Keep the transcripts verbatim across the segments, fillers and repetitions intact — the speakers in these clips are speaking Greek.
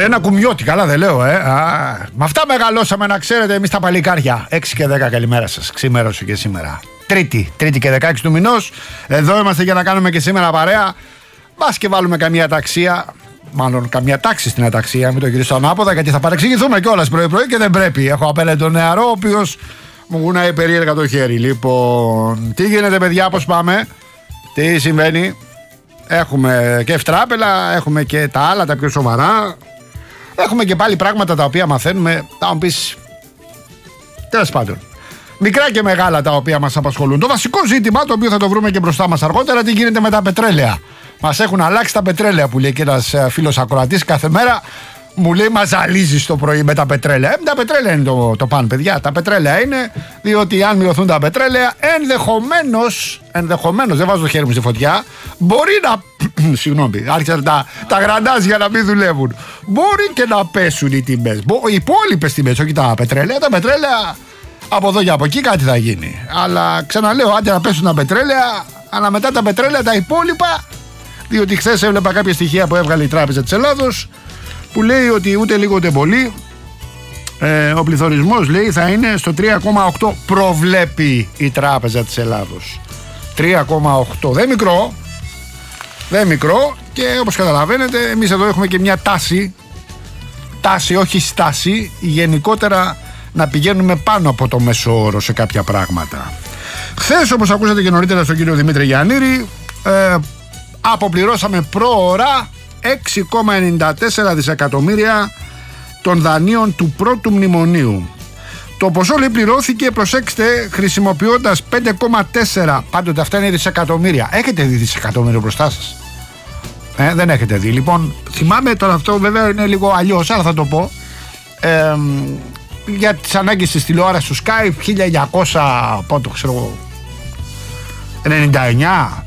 Ένα κουμιώτη, καλά δεν λέω, ε. Α, με αυτά μεγαλώσαμε, να ξέρετε, εμείς τα παλικάρια. έξι και δέκα, καλημέρα σας. Ξημέρωσε και σήμερα. Τρίτη, Τρίτη και δεκαέξι του μηνός. Εδώ είμαστε για να κάνουμε και σήμερα παρέα. Μπας και βάλουμε καμία ταξία. Μάλλον καμία τάξη στην αταξία, μην το γυρίσω ανάποδα, γιατί θα παρεξηγηθούμε κιόλας πρωί-πρωί και δεν πρέπει. Έχω απέναντι τον νεαρό, ο οποίος μου γουνάει περίεργα το χέρι. Λοιπόν, τι γίνεται, παιδιά, πώς πάμε, τι συμβαίνει? Έχουμε και ευτράπελα, έχουμε και τα άλλα τα πιο σοβαρά. Έχουμε και πάλι πράγματα τα οποία μαθαίνουμε. Θα μου πεις, τέλος πάντων, μικρά και μεγάλα τα οποία μας απασχολούν. Το βασικό ζήτημα, το οποίο θα το βρούμε και μπροστά μας αργότερα, τι γίνεται με τα πετρέλαια. Μας έχουν αλλάξει τα πετρέλαια, που λέει και ένας φίλος ακροατής κάθε μέρα. Μου λέει, μα ζαλίζεις το πρωί με τα πετρέλαια. Ε, τα πετρέλαια είναι το, το παν, παιδιά. Τα πετρέλαια είναι, διότι αν μειωθούν τα πετρέλαια, ενδεχομένως, ενδεχομένως, δεν βάζω το χέρι μου στη φωτιά, μπορεί να. Συγγνώμη, άρχισαν τα, τα γραντάζια να μην δουλεύουν. Μπορεί και να πέσουν οι τιμές. Οι υπόλοιπες τιμές, όχι τα πετρέλαια. Τα πετρέλαια από εδώ και από εκεί κάτι θα γίνει. Αλλά ξαναλέω, άντε να πέσουν τα πετρέλαια, αλλά μετά τα πετρέλαια τα υπόλοιπα. Διότι χθες έβλεπα κάποια στοιχεία που έβγαλε η Τράπεζα της Ελλάδος, που λέει ότι ούτε λίγο ούτε πολύ ε, ο πληθωρισμός, λέει, θα είναι στο τρία κόμμα οκτώ, προβλέπει η Τράπεζα της Ελλάδος. τρία κόμμα οκτώ, δεν μικρό, δεν μικρό, και όπως καταλαβαίνετε εμείς εδώ έχουμε και μια τάση, τάση όχι στάση, γενικότερα να πηγαίνουμε πάνω από το μέσο όρο σε κάποια πράγματα. Χθες, όπως ακούσατε και νωρίτερα στον κύριο Δημήτρη Γιαννήρη, ε, αποπληρώσαμε πρόωρα έξι κόμμα ενενήντα τέσσερα δισεκατομμύρια των δανείων του πρώτου μνημονίου. Το ποσό, λέει, πληρώθηκε, προσέξτε, χρησιμοποιώντας πέντε κόμμα τέσσερα, πάντοτε αυτά είναι δισεκατομμύρια. Έχετε δει δισεκατομμύριο μπροστά σας? Ε, δεν έχετε δει. Λοιπόν, θυμάμαι τώρα, αυτό βέβαια είναι λίγο αλλιώς, αλλά θα το πω. Ε, για τις ανάγκες της τηλεόρασης του Sky, χίλια εννιακόσια, πότε ξέρω, ενενήντα εννιά,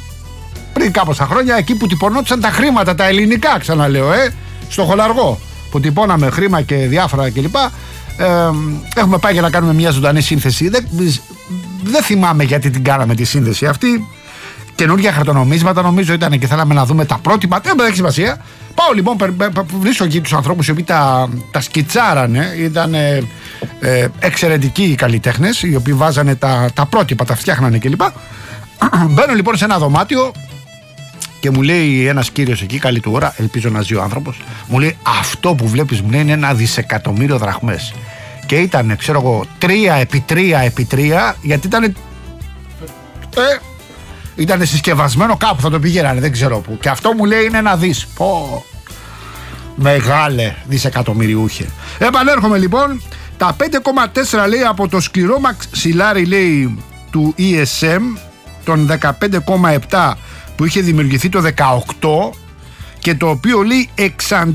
πριν κάμποσα χρόνια, εκεί που τυπωνόντουσαν τα χρήματα, τα ελληνικά, ξαναλέω, ε, στο χολαργό, που τυπώναμε χρήμα και διάφορα κλπ. Ε, έχουμε πάει για να κάνουμε μια ζωντανή σύνθεση. Δεν, δεν θυμάμαι γιατί την κάναμε τη σύνθεση αυτή. Καινούργια χαρτονομίσματα νομίζω ήταν και θέλαμε να δούμε τα πρότυπα. Δεν έχει σημασία. Πάω λοιπόν, βρίσκω εκεί τους ανθρώπους οι οποίοι τα, τα σκιτσάρανε. Ήταν ε, ε, εξαιρετικοί οι καλλιτέχνες, οι οποίοι βάζανε τα, τα πρότυπα, τα φτιάχνανε κλπ. Μπαίνω λοιπόν σε ένα δωμάτιο και μου λέει ένας κύριος εκεί, καλή του ώρα, ελπίζω να ζει ο άνθρωπος, μου λέει, αυτό που βλέπεις, μου λέει, είναι ένα δισεκατομμύριο δραχμές. Και ήταν, ξέρω εγώ, τρία επί τρία επί τρία, γιατί ήταν. Ε, ήταν συσκευασμένο κάπου, θα το πηγαίνανε, δεν ξέρω πού. Και αυτό μου λέει είναι ένα δις. Πω, μεγάλε δισεκατομμυριούχε. Επανέρχομαι λοιπόν. Τα πέντε κόμμα τέσσερα, λέει, από το σκληρό μαξιλάρι, λέει, του ι ες εμ, των δεκαπέντε κόμμα επτά που είχε δημιουργηθεί το δεκαοκτώ και το οποίο, λέει, εξαντλήθηκε